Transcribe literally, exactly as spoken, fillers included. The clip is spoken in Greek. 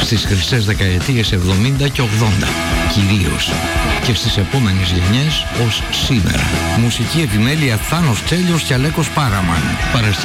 στις χρυσές δεκαετίες εβδομήντα και ογδόντα κυρίως και στις επόμενες γενιές ως σήμερα. Μουσική επιμέλεια Θάνος Τσέλιος και Αλέκος Πάραμαν.